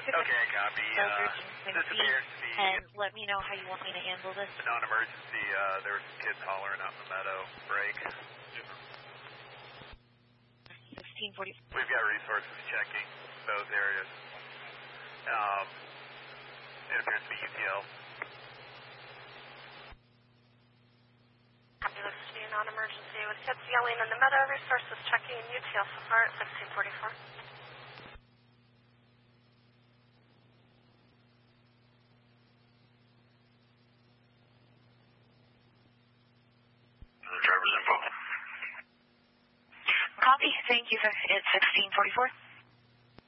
Okay, copy. This appears to be and let me know how you want me to handle this. a non-emergency. There were some kids hollering out in the meadow. Break. 1640. We've got resources checking those areas. It appears to be UTL. Copy, looks to be a non-emergency with kids yelling in the meadow. Resources checking UTL so far at 1644. Driver's info. Copy. Thank you, sir. It's 1644.